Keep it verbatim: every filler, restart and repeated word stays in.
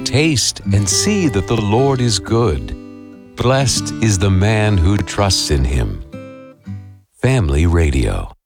taste and see that the Lord is good. Blessed is the man who trusts in him. Family Radio.